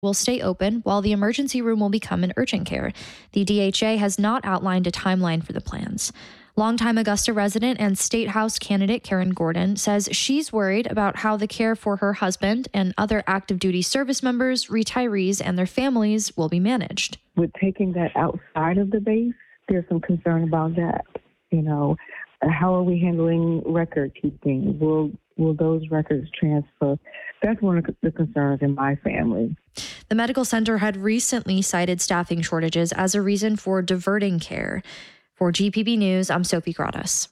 will stay open while the emergency room will become an urgent care. The DHA has not outlined a timeline for the plans. Longtime Augusta resident and State House candidate Karen Gordon says she's worried about how the care for her husband and other active duty service members, retirees, and their families will be managed. With taking that outside of the base, there's some concern about that. How are we handling record keeping? Will those records transfer? That's one of the concerns in my family. The medical center had recently cited staffing shortages as a reason for diverting care. For GPB News, I'm Sophie Gradas.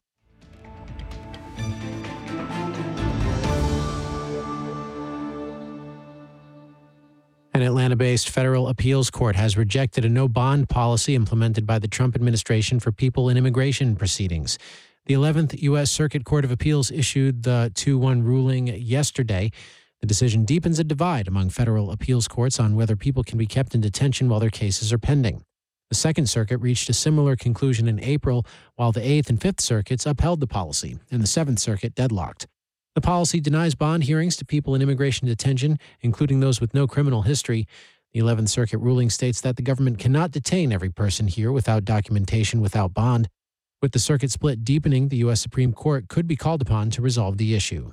An Atlanta-based federal appeals court has rejected a no-bond policy implemented by the Trump administration for people in immigration proceedings. The 11th U.S. Circuit Court of Appeals issued the 2-1 ruling yesterday. The decision deepens a divide among federal appeals courts on whether people can be kept in detention while their cases are pending. The Second Circuit reached a similar conclusion in April, while the Eighth and Fifth Circuits upheld the policy, and the Seventh Circuit deadlocked. The policy denies bond hearings to people in immigration detention, including those with no criminal history. The 11th Circuit ruling states that the government cannot detain every person here without documentation, without bond. With the circuit split deepening, the U.S. Supreme Court could be called upon to resolve the issue.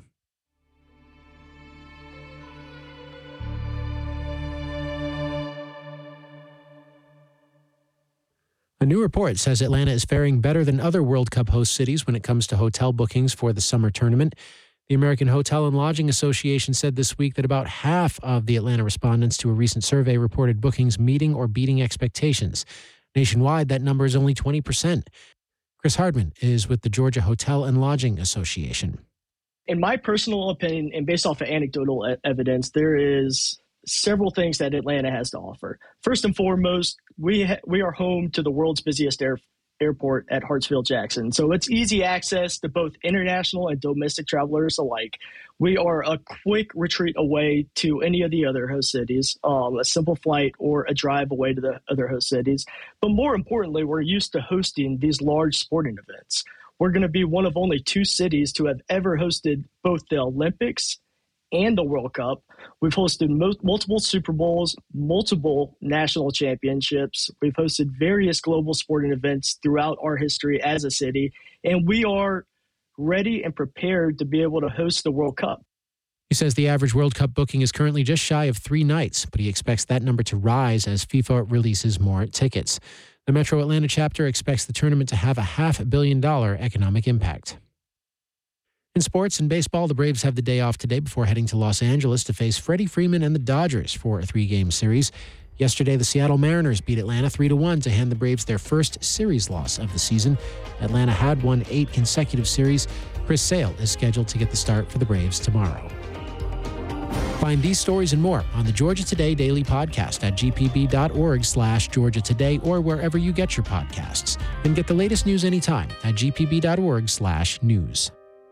A new report says Atlanta is faring better than other World Cup host cities when it comes to hotel bookings for the summer tournament. The American Hotel and Lodging Association said this week that about half of the Atlanta respondents to a recent survey reported bookings meeting or beating expectations. Nationwide, that number is only 20%. Chris Hardman is with the Georgia Hotel and Lodging Association. In my personal opinion, and based off of anecdotal evidence, there is several things that Atlanta has to offer. First and foremost, we are home to the world's busiest airport at Hartsfield-Jackson. So it's easy access to both international and domestic travelers alike. We are a quick retreat away to any of the other host cities, a simple flight or a drive away to the other host cities. But more importantly, we're used to hosting these large sporting events. We're going to be one of only 2 cities to have ever hosted both the Olympics and the World Cup. We've hosted multiple Super Bowls, multiple national championships. We've hosted various global sporting events throughout our history as a city, and we are ready and prepared to be able to host the World Cup. He says the average World Cup booking is currently just shy of 3 nights, but he expects that number to rise as FIFA releases more tickets. The Metro Atlanta chapter expects the tournament to have a $500 million economic impact. In sports and baseball, the Braves have the day off today before heading to Los Angeles to face Freddie Freeman and the Dodgers for a 3-game series. Yesterday, the Seattle Mariners beat Atlanta 3-1 to hand the Braves their first series loss of the season. Atlanta had won 8 consecutive series. Chris Sale is scheduled to get the start for the Braves tomorrow. Find these stories and more on the Georgia Today Daily Podcast at gpb.org/Georgia Today or wherever you get your podcasts. And get the latest news anytime at gpb.org/news.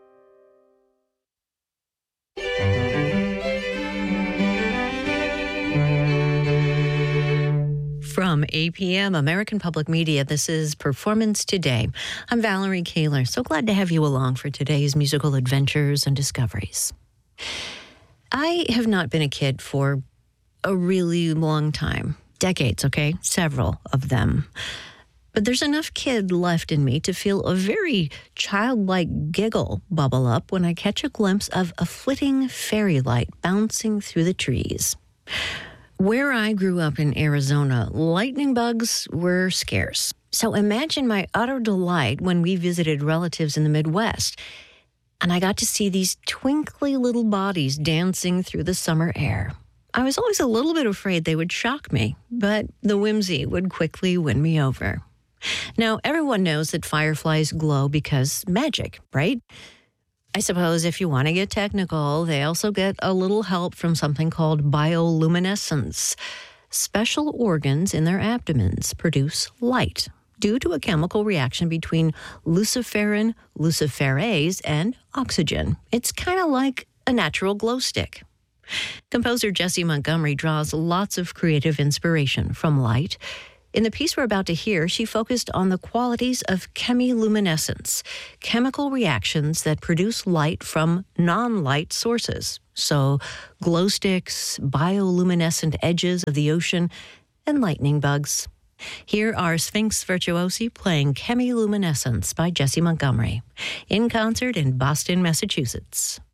From APM, American Public Media, this is Performance Today. I'm Valerie Kaler. So glad to have you along for today's musical adventures and discoveries. I have not been a kid for a really long time. Decades, okay? Several of them. But there's enough kid left in me to feel a very childlike giggle bubble up when I catch a glimpse of a flitting fairy light bouncing through the trees. Where I grew up in Arizona, lightning bugs were scarce. So imagine my utter delight when we visited relatives in the Midwest, and I got to see these twinkly little bodies dancing through the summer air. I was always a little bit afraid they would shock me, but the whimsy would quickly win me over. Now, everyone knows that fireflies glow because magic, right? I suppose if you want to get technical, they also get a little help from something called bioluminescence. Special organs in their abdomens produce light due to a chemical reaction between luciferin, luciferase, and oxygen. It's kind of like a natural glow stick. Composer Jessie Montgomery draws lots of creative inspiration from light. In the piece we're about to hear, she focused on the qualities of chemiluminescence, chemical reactions that produce light from non-light sources. So glow sticks, bioluminescent edges of the ocean, and lightning bugs. Here are Sphinx Virtuosi playing Chemiluminescence by Jessie Montgomery, in concert in Boston, Massachusetts.